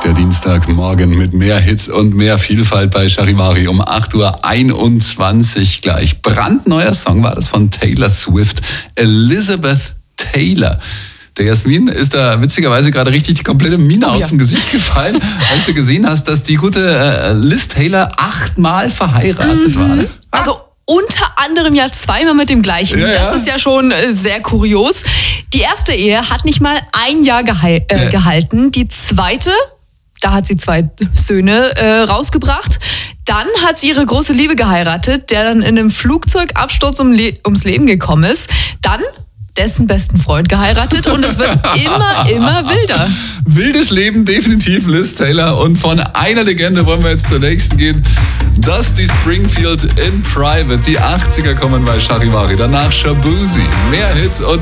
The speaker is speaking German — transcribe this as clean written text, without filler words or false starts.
Der Dienstagmorgen mit mehr Hits und mehr Vielfalt bei Charivari um 8:21 Uhr gleich. Brandneuer Song war das von Taylor Swift, Elizabeth Taylor. Der Jasmin ist da witzigerweise gerade richtig die komplette Mine aus dem Gesicht gefallen, als du gesehen hast, dass die gute Liz Taylor 8-mal verheiratet war. Ne? Also unter anderem ja 2-mal mit dem gleichen. Ja, das ist ja schon sehr kurios. Die erste Ehe hat nicht mal ein Jahr gehalten. Die zweite, da hat sie 2 Söhne rausgebracht. Dann hat sie ihre große Liebe geheiratet, der dann in einem Flugzeugabsturz ums Leben gekommen ist. Dann dessen besten Freund geheiratet und es wird immer wilder. Wildes Leben, definitiv Liz Taylor. Und von einer Legende wollen wir jetzt zur nächsten gehen. Dusty Springfield in Private. Die 80er kommen bei Charivari. Danach Shaboozey. Mehr Hits und